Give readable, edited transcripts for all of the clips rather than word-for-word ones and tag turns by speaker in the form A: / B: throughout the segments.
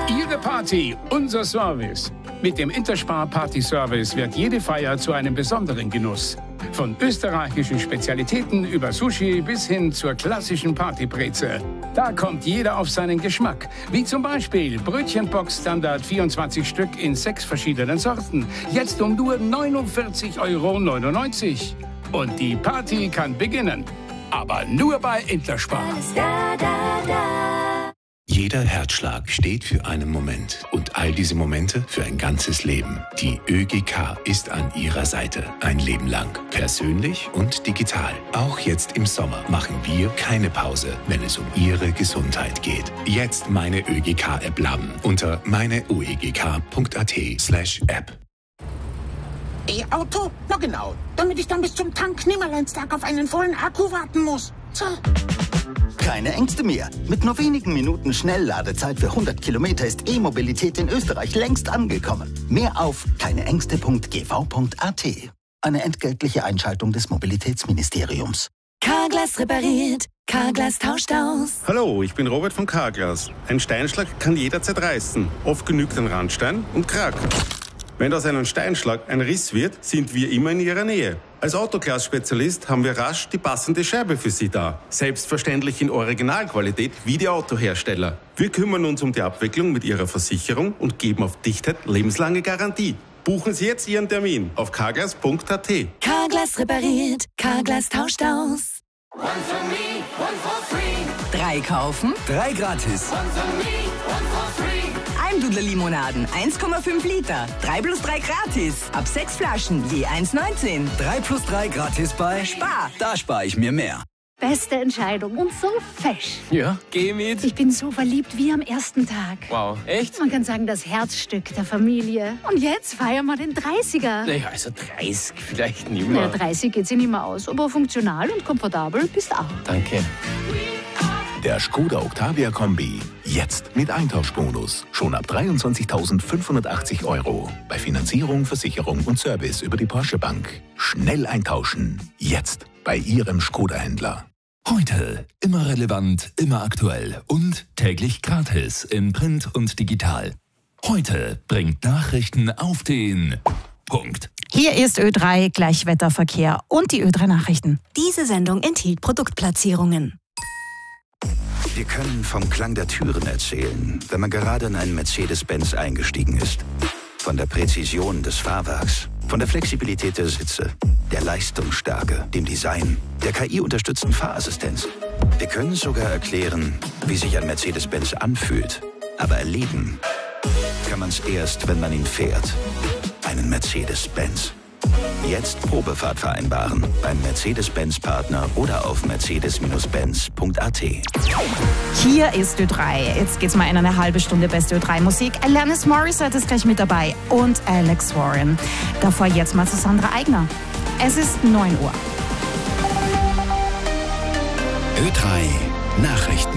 A: Ihre Party, unser Service. Mit dem Interspar Party Service wird jede Feier zu einem besonderen Genuss. Von österreichischen Spezialitäten über Sushi bis hin zur klassischen Partybreze. Da kommt jeder auf seinen Geschmack. Wie zum Beispiel Brötchenbox Standard 24 Stück in 6 verschiedenen Sorten. Jetzt um nur 49,99 €. Und die Party kann beginnen. Aber nur bei Interspar.
B: Jeder Herzschlag steht für einen Moment und all diese Momente für ein ganzes Leben. Die ÖGK ist an Ihrer Seite. Ein Leben lang. Persönlich und digital. Auch jetzt im Sommer machen wir keine Pause, wenn es um Ihre Gesundheit geht. Jetzt meine ÖGK-App laden unter meineuegk.at/App.
C: E-Auto? Na genau, damit ich dann bis zum Tank-Nimmerleinstag auf einen vollen Akku warten muss. So.
D: Keine Ängste mehr. Mit nur wenigen Minuten Schnellladezeit für 100 Kilometer ist E-Mobilität in Österreich längst angekommen. Mehr auf keineängste.gv.at. Eine entgeltliche Einschaltung des Mobilitätsministeriums.
E: Carglass repariert, Carglass tauscht aus.
F: Hallo, ich bin Robert von Carglass. Ein Steinschlag kann jederzeit reißen. Oft genügt ein Randstein und Krack. Wenn aus einem Steinschlag ein Riss wird, sind wir immer in Ihrer Nähe. Als Autoglas-Spezialist haben wir rasch die passende Scheibe für Sie da. Selbstverständlich in Originalqualität wie die Autohersteller. Wir kümmern uns um die Abwicklung mit Ihrer Versicherung und geben auf Dichtheit lebenslange Garantie. Buchen Sie jetzt Ihren Termin auf carglass.at.
E: Carglass repariert, Carglass tauscht aus.
G: 3 kaufen, 3 gratis. 1 Dudler Limonaden, 1,5 Liter. 3 plus 3 gratis. Ab 6 Flaschen, je 1,19.
H: 3 plus 3 gratis bei
G: Spar.
H: Da spare ich mir mehr.
I: Beste Entscheidung und so fesch.
J: Ja, geh mit.
I: Ich bin so verliebt wie am ersten Tag.
J: Wow, echt?
I: Man kann sagen, das Herzstück der Familie. Und jetzt feiern wir den 30er.
J: Naja, also 30 vielleicht nicht
I: Na,
J: mehr.
I: 30 geht sich nicht mehr aus, aber funktional und komfortabel bist auch.
J: Danke.
B: Der Skoda Octavia Kombi. Jetzt mit Eintauschbonus. Schon ab 23.580 €. Bei Finanzierung, Versicherung und Service über die Porsche Bank. Schnell eintauschen. Jetzt bei Ihrem Skoda-Händler.
K: Heute immer relevant, immer aktuell und täglich gratis in Print und digital. Heute bringt Nachrichten auf den Punkt.
L: Hier ist Ö3 Gleichwetterverkehr und die Ö3 Nachrichten.
E: Diese Sendung enthielt Produktplatzierungen.
M: Wir können vom Klang der Türen erzählen, wenn man gerade in einen Mercedes-Benz eingestiegen ist. Von der Präzision des Fahrwerks, von der Flexibilität der Sitze, der Leistungsstärke, dem Design, der KI-unterstützten Fahrassistenz. Wir können sogar erklären, wie sich ein Mercedes-Benz anfühlt. Aber erleben kann man es erst, wenn man ihn fährt. Einen Mercedes-Benz. Jetzt Probefahrt vereinbaren beim Mercedes-Benz-Partner oder auf mercedes-benz.at.
L: Hier ist Ö3. Jetzt geht's mal in eine halbe Stunde beste Ö3-Musik. Alanis Morissette ist gleich mit dabei und Alex Warren. Davor jetzt mal zu Sandra Eigner. Es ist 9 Uhr.
B: Ö3 Nachrichten.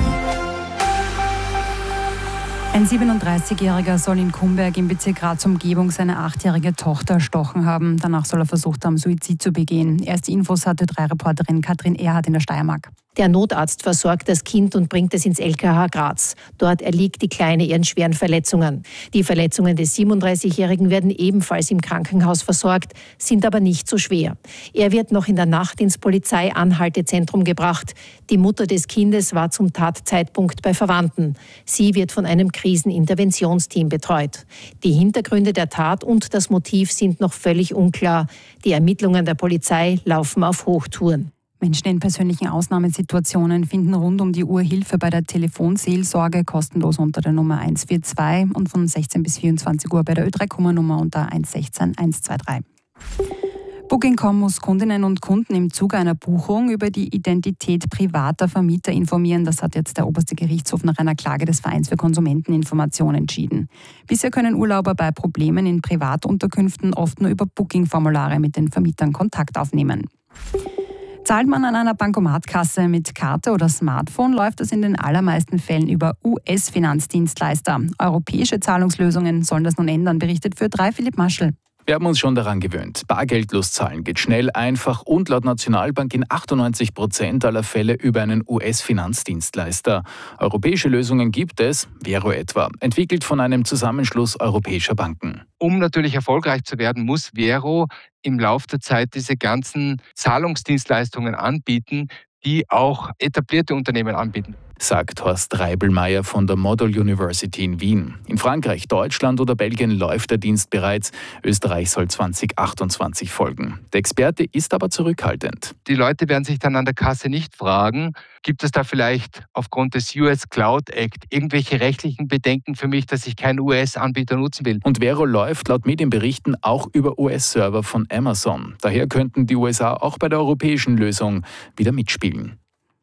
N: Ein 37-Jähriger soll in Kumberg im Bezirk Graz-Umgebung seine 8-jährige Tochter erstochen haben. Danach soll er versucht haben, Suizid zu begehen. Erste Infos hatte Ö3-Reporterin Katrin Erhardt in der Steiermark.
O: Der Notarzt versorgt das Kind und bringt es ins LKH Graz. Dort erliegt die Kleine ihren schweren Verletzungen. Die Verletzungen des 37-Jährigen werden ebenfalls im Krankenhaus versorgt, sind aber nicht so schwer. Er wird noch in der Nacht ins Polizeianhaltezentrum gebracht. Die Mutter des Kindes war zum Tatzeitpunkt bei Verwandten. Sie wird von einem Kriseninterventionsteam betreut. Die Hintergründe der Tat und das Motiv sind noch völlig unklar. Die Ermittlungen der Polizei laufen auf Hochtouren.
N: Menschen in persönlichen Ausnahmesituationen finden rund um die Uhr Hilfe bei der Telefonseelsorge kostenlos unter der Nummer 142 und von 16 bis 24 Uhr bei der Ö3-Kummernummer unter 116 123. Booking.com muss Kundinnen und Kunden im Zuge einer Buchung über die Identität privater Vermieter informieren. Das hat jetzt der oberste Gerichtshof nach einer Klage des Vereins für Konsumenteninformation entschieden. Bisher können Urlauber bei Problemen in Privatunterkünften oft nur über Booking-Formulare mit den Vermietern Kontakt aufnehmen. Zahlt man an einer Bankomatkasse mit Karte oder Smartphone, läuft das in den allermeisten Fällen über US-Finanzdienstleister. Europäische Zahlungslösungen sollen das nun ändern, berichtet für Ö3 Philipp Maschel.
P: Wir haben uns schon daran gewöhnt. Bargeldlos zahlen geht schnell, einfach und laut Nationalbank in 98% aller Fälle über einen US-Finanzdienstleister. Europäische Lösungen gibt es, Vero etwa, entwickelt von einem Zusammenschluss europäischer Banken.
Q: Um natürlich erfolgreich zu werden, muss Vero im Laufe der Zeit diese ganzen Zahlungsdienstleistungen anbieten, die auch etablierte Unternehmen anbieten.
P: Sagt Horst Reibelmeier von der Model University in Wien. In Frankreich, Deutschland oder Belgien läuft der Dienst bereits. Österreich soll 2028 folgen. Der Experte ist aber zurückhaltend.
Q: Die Leute werden sich dann an der Kasse nicht fragen, gibt es da vielleicht aufgrund des US Cloud Act irgendwelche rechtlichen Bedenken für mich, dass ich keinen US-Anbieter nutzen will?
P: Und Vero läuft laut Medienberichten auch über US-Server von Amazon. Daher könnten die USA auch bei der europäischen Lösung wieder mitspielen.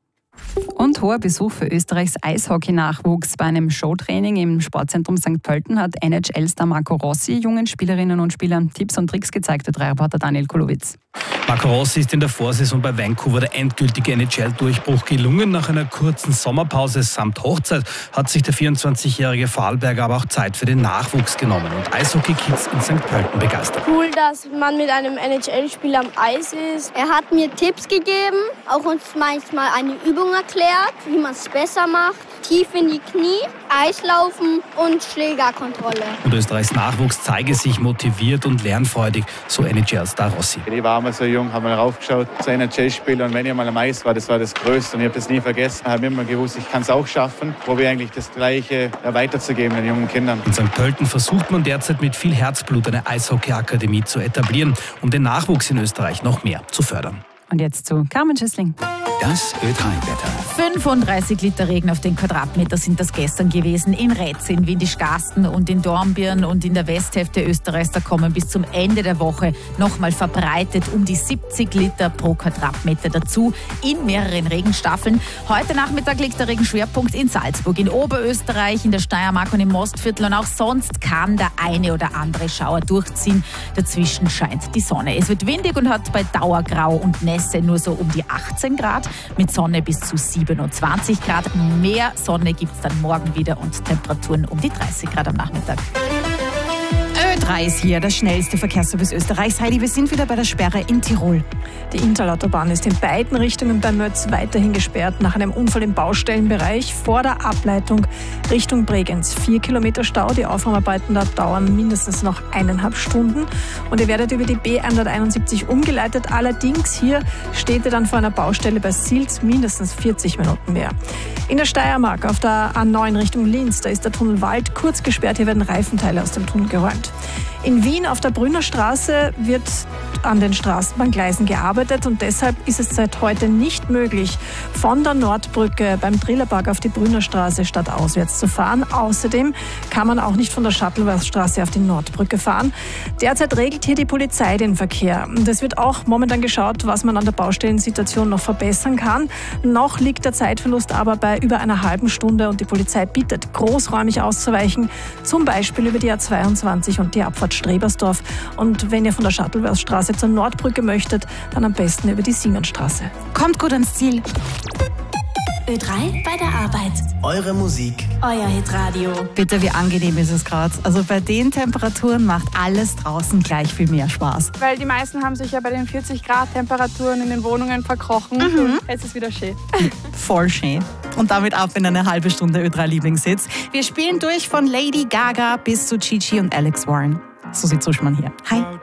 N: Und hoher Besuch für Österreichs Eishockey-Nachwuchs. Bei einem Showtraining im Sportzentrum St. Pölten hat NHL-Star Marco Rossi jungen Spielerinnen und Spielern Tipps und Tricks gezeigt, der Reporter Daniel Kolowitz.
R: Marco Rossi ist in der Vorsaison bei Vancouver der endgültige NHL-Durchbruch gelungen. Nach einer kurzen Sommerpause samt Hochzeit hat sich der 24-jährige Vorarlberger aber auch Zeit für den Nachwuchs genommen und Eishockey-Kids in St. Pölten begeistert.
S: Cool, dass man mit einem NHL-Spieler am Eis ist. Er hat mir Tipps gegeben, auch uns manchmal eine Übung erklärt, wie man es besser macht. Tief in die Knie, Eislaufen und Schlägerkontrolle.
R: Und Österreichs Nachwuchs zeige sich motiviert und lernfreudig, so NHL-Star Rossi.
T: Ich war mal so jung, habe mal raufgeschaut zu NHL-Spielen und wenn ich mal am Eis war, das war das Größte und ich habe das nie vergessen. Ich habe immer gewusst, ich kann es auch schaffen, probiere eigentlich das Gleiche weiterzugeben den jungen Kindern.
R: In St. Pölten versucht man derzeit mit viel Herzblut eine Eishockey-Akademie zu etablieren, um den Nachwuchs in Österreich noch mehr zu fördern.
N: Und jetzt zu Carmen Schüssling.
B: Das Ö3-Wetter.
L: 35 Liter Regen auf den Quadratmeter sind das gestern gewesen. In Retz, in Windischgarsten und in Dornbirn und in der Westhälfte Österreichs. Da kommen bis zum Ende der Woche nochmal verbreitet um die 70 Liter pro Quadratmeter dazu in mehreren Regenstaffeln. Heute Nachmittag liegt der Regenschwerpunkt in Salzburg, in Oberösterreich, in der Steiermark und im Mostviertel. Und auch sonst kann der eine oder andere Schauer durchziehen. Dazwischen scheint die Sonne. Es wird windig und hat bei Dauergrau und Nässe nur so um die 18 Grad. Mit Sonne bis zu 27 Grad. Mehr Sonne gibt es dann morgen wieder und Temperaturen um die 30 Grad am Nachmittag. Ö3 ist hier, der schnellste Verkehrsservice Österreichs. Heidi, wir sind wieder bei der Sperre in Tirol.
U: Die Interlautobahn ist in beiden Richtungen bei Mötz weiterhin gesperrt nach einem Unfall im Baustellenbereich vor der Ableitung Richtung Bregenz. 4 Kilometer Stau, die Aufräumarbeiten da dauern mindestens noch 1,5 Stunden. Und ihr werdet über die B171 umgeleitet. Allerdings hier steht ihr dann vor einer Baustelle bei Silz mindestens 40 Minuten mehr. In der Steiermark auf der A9 Richtung Linz, da ist der Tunnel Wald kurz gesperrt. Hier werden Reifenteile aus dem Tunnel geräumt. In Wien auf der Brünner Straße wird an den Straßenbahngleisen gearbeitet und deshalb ist es seit heute nicht möglich, von der Nordbrücke beim Trillerpark auf die Brünner Straße stadtauswärts zu fahren. Außerdem kann man auch nicht von der Shuttleworth-Straße auf die Nordbrücke fahren. Derzeit regelt hier die Polizei den Verkehr. Und es wird auch momentan geschaut, was man an der Baustellensituation noch verbessern kann. Noch liegt der Zeitverlust aber bei über einer halben Stunde und die Polizei bittet, großräumig auszuweichen, zum Beispiel über die A22 und die Abfahrt Strebersdorf. Und wenn ihr von der Shuttleworth-Straße zur Nordbrücke möchtet, dann am besten über die Siemensstraße.
L: Kommt gut ans Ziel.
E: Ö3 bei der Arbeit.
H: Eure Musik.
E: Euer Hitradio.
L: Bitte, wie angenehm ist es gerade? Also bei den Temperaturen macht alles draußen gleich viel mehr Spaß.
V: Weil die meisten haben sich ja bei den 40 Grad Temperaturen in den Wohnungen verkrochen. Und jetzt ist es wieder schön.
L: Voll schön. Und damit ab in eine halbe Stunde Ö3-Lieblingshits. Wir spielen durch von Lady Gaga bis zu Chichi und Alex Warren. Susi Zuschmann hier. Hi.